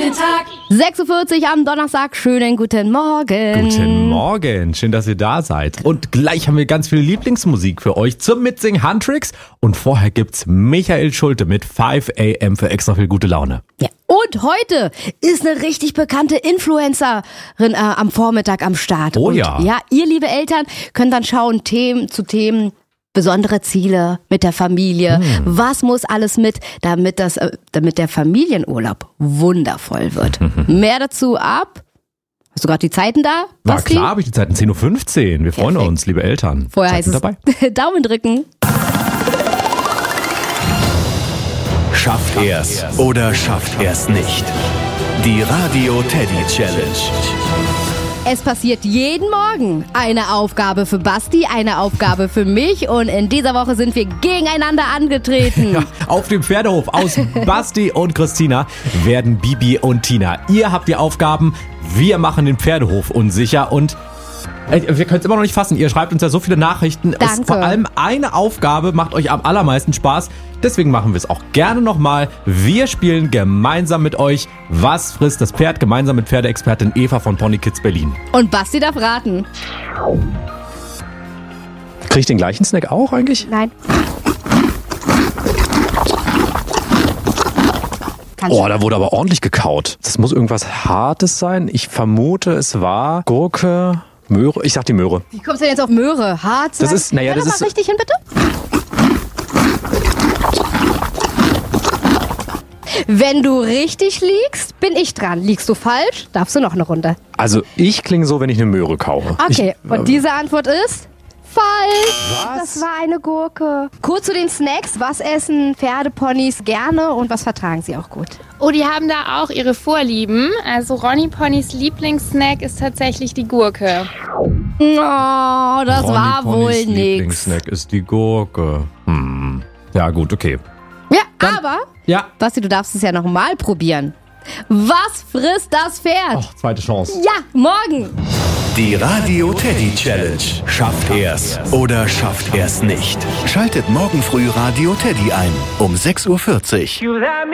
Guten Tag. 6.40 Uhr am Donnerstag. Schönen guten Morgen. Guten Morgen, schön, dass ihr da seid. Und gleich haben wir ganz viel Lieblingsmusik für euch zum Mitsingen Handtricks. Und vorher gibt's Michael Schulte mit 5 AM für extra viel gute Laune. Ja. Und heute ist eine richtig bekannte Influencerin am Vormittag am Start. Oh und ja. Ja, ihr liebe Eltern könnt dann schauen, Themen zu Themen, besondere Ziele mit der Familie. Was muss alles mit, damit der Familienurlaub wundervoll wird? Mehr dazu ab. Hast du gerade die Zeiten da? Na Basti? klar, habe ich die Zeiten 10.15 Uhr. Wir freuen Perfekt. uns, liebe Eltern. Vorher Seid heißt es dabei. Daumen drücken. Schafft er's oder schafft er's nicht? Die Radio Teddy Challenge. Es passiert jeden Morgen eine Aufgabe für Basti, eine Aufgabe für mich und in dieser Woche sind wir gegeneinander angetreten. Ja, auf dem Pferdehof aus Basti und Christina werden Bibi und Tina. Ihr habt die Aufgaben, wir machen den Pferdehof unsicher und wir können es immer noch nicht fassen. Ihr schreibt uns ja so viele Nachrichten. Danke. Vor allem eine Aufgabe macht euch am allermeisten Spaß. Deswegen machen wir es auch gerne nochmal. Wir spielen gemeinsam mit euch Was frisst das Pferd? Gemeinsam mit Pferdeexpertin Eva von Pony Kids Berlin. Und Basti darf raten. Krieg ich den gleichen Snack auch eigentlich? Nein. Oh, da wurde aber ordentlich gekaut. Das muss irgendwas Hartes sein. Ich vermute, es war Gurke, Möhre. Ich sag die Möhre. Wie kommst du denn jetzt auf Möhre? Hart sein? Das ist, naja, Hör das doch ist... mal richtig hin, bitte. Wenn du richtig liegst, bin ich dran. Liegst du falsch, darfst du noch eine Runde. Also ich klinge so, wenn ich eine Möhre kaue. Okay, und diese Antwort ist falsch. Was? Das war eine Gurke. Kurz zu den Snacks. Was essen Pferdeponys gerne und was vertragen sie auch gut? Oh, die haben da auch ihre Vorlieben. Also Ronny Ponys Lieblingssnack ist tatsächlich die Gurke. Oh, das war wohl nix. Lieblingssnack ist die Gurke. Ja gut, okay. Ja, aber, Ja. Basti, du darfst es ja nochmal probieren. Was frisst das Pferd? Ach, zweite Chance. Ja, morgen. Die Radio Teddy Challenge. Schafft er's oder schafft er's nicht? Schaltet morgen früh Radio Teddy ein um 6.40 Uhr.